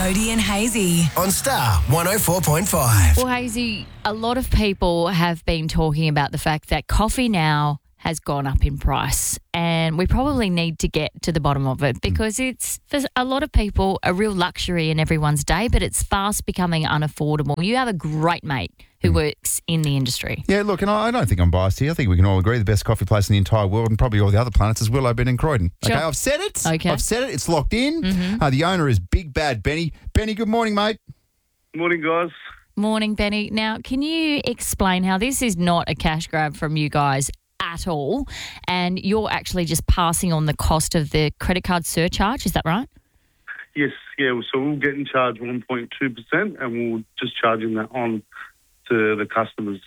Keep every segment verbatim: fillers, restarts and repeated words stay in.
Cody and Hazy on Star one oh four point five. Well, Hazy, a lot of people have been talking about the fact that coffee now has gone up in price, and we probably need to get to the bottom of it because it's, for a lot of people, a real luxury in everyone's day, but it's fast becoming unaffordable. You have a great mate who works in the industry. Yeah, look, and I I don't think I'm biased here. I think we can all agree the best coffee place in the entire world and probably all the other planets is Willow Bin in Croydon. Sure. Okay, I've said it. Okay. I've said it. It's locked in. Mm-hmm. Uh, the owner is Big Bad Benny. Benny, good morning, mate. Morning, guys. Morning, Benny. Now, can you explain how this is not a cash grab from you guys at all, and you're actually just passing on the cost of the credit card surcharge? Is that right? Yes, yeah. So we'll get in charge one point two percent, and we'll just charging that on to the customers.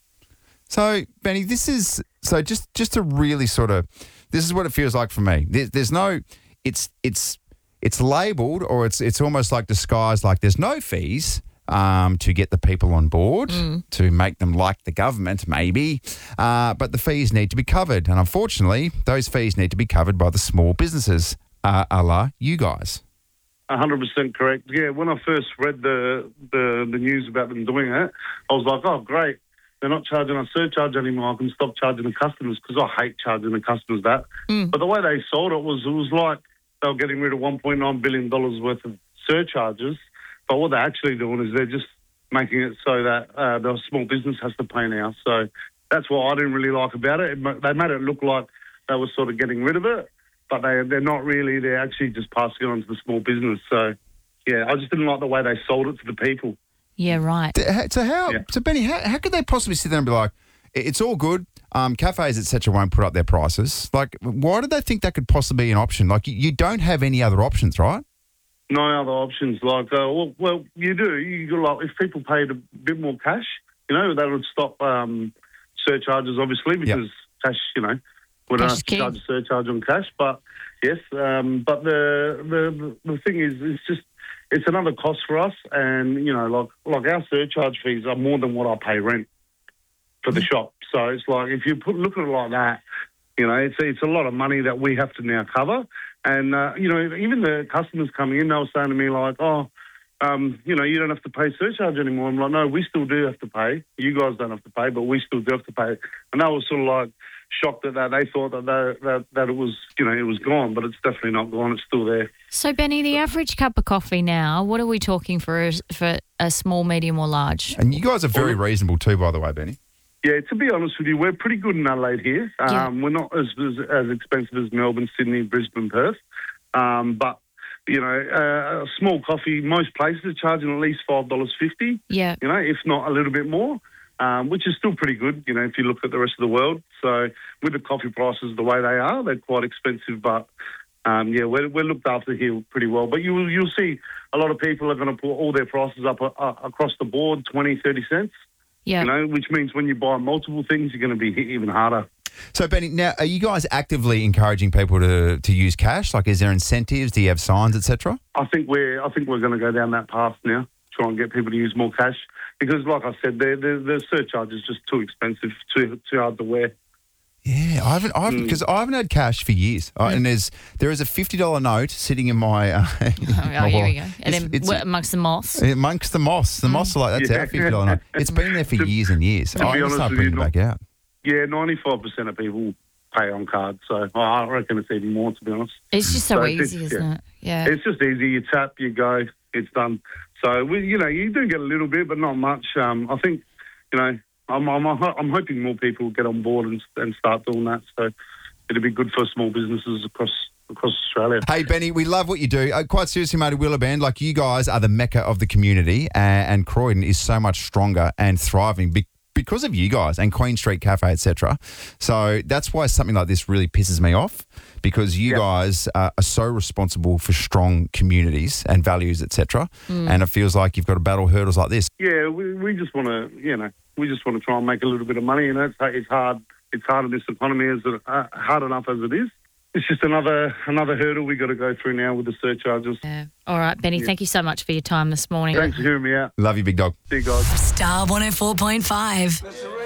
So, Benny, this is so just just to really sort of this is what it feels like for me. There, there's no, it's it's it's labelled or it's it's almost like disguised like there's no fees. Um, to get the people on board, mm. to make them like the government, maybe. Uh, but the fees need to be covered. And unfortunately, those fees need to be covered by the small businesses, uh, a la you guys. one hundred percent correct. Yeah, when I first read the, the, the news about them doing it, I was like, oh, great. They're not charging a surcharge anymore. I can stop charging the customers because I hate charging the customers that. Mm. But the way they sold it was it was like they were getting rid of one point nine billion dollars worth of surcharges. But what they're actually doing is they're just making it so that uh, the small business has to pay now. So that's what I didn't really like about it. it. They made it look like they were sort of getting rid of it, but they, they're not really. They're actually just passing it on to the small business. So, yeah, I just didn't like the way they sold it to the people. Yeah, right. So how, yeah. so Benny, how, how could they possibly sit there and be like, it's all good, um, cafes, et cetera, won't put up their prices? Like, why did they think that could possibly be an option? Like, you, you don't have any other options, right? No other options. Like, uh, well, well, you do. You like if people paid a bit more cash, you know, that would stop um, surcharges, obviously, because yep. cash, you know, we don't have to charge a surcharge on cash. But yes, um, but the, the the thing is, it's just it's another cost for us, and you know, like like our surcharge fees are more than what I pay rent for the shop. So it's like if you put look at it like that, you know, it's it's a lot of money that we have to now cover. And, uh, you know, even the customers coming in, they were saying to me like, oh, um, you know, you don't have to pay surcharge anymore. I'm like, no, we still do have to pay. You guys don't have to pay, but we still do have to pay. And they were sort of like shocked at that. They thought that, they, that that it was, you know, it was gone, but it's definitely not gone. It's still there. So, Benny, the average cup of coffee now, what are we talking for a, for a small, medium or large? And you guys are very reasonable too, by the way, Benny. Yeah, to be honest with you, we're pretty good in Adelaide here. Um, yeah. We're not as, as as expensive as Melbourne, Sydney, Brisbane, Perth. Um, but, you know, uh, a small coffee, most places are charging at least five dollars fifty, yeah. you know, if not a little bit more, um, which is still pretty good, you know, if you look at the rest of the world. So with the coffee prices the way they are, they're quite expensive. But, um, yeah, we're, we're looked after here pretty well. But you, you'll see a lot of people are going to put all their prices up uh, across the board, twenty, thirty cents. Yeah. You know, which means when you buy multiple things, you're going to be hit even harder. So, Benny, now, are you guys actively encouraging people to, to use cash? Like, is there incentives? Do you have signs, et cetera? I think we're I think we're going to go down that path now, try and get people to use more cash. Because, like I said, the the surcharge is just too expensive, too too hard to wear. Yeah, I haven't, I haven't, because mm. I haven't had cash for years. Mm. Uh, and there's there is a fifty dollar note sitting in my. Uh, oh, oh here we go. And then it's, amongst the moss. Amongst the moss, the mm. moss are like that's yeah. our fifty dollar note. It's been there for to, years and years. I just start bringing it back out. Yeah, ninety-five percent of people pay on card, so oh, I reckon it's even more, to be honest. It's just so, so easy, isn't yeah. it? Yeah. It's just easy. You tap, you go, it's done. So, we, you know, you do get a little bit, but not much. Um, I think, you know, I'm, I'm, I'm hoping more people get on board and, and start doing that. So it'll be good for small businesses across across Australia. Hey, Benny, we love what you do. Uh, quite seriously, mate, at Willowband, like you guys are the mecca of the community, and, and Croydon is so much stronger and thriving because because of you guys and Queen Street Cafe, et cetera. So that's why something like this really pisses me off, because you yep. guys uh, are so responsible for strong communities and values, et cetera. Mm. And it feels like you've got to battle hurdles like this. Yeah, we, we just want to, you know, we just want to try and make a little bit of money. You know, it's, it's hard. It's hard in this economy, as it, uh, hard enough as it is. It's just another another hurdle we got to go through now with the surcharges. Yeah. All right, Benny, yeah. thank you so much for your time this morning. Thanks for hearing me out. Love you, big dog. See you guys. Star one oh four point five.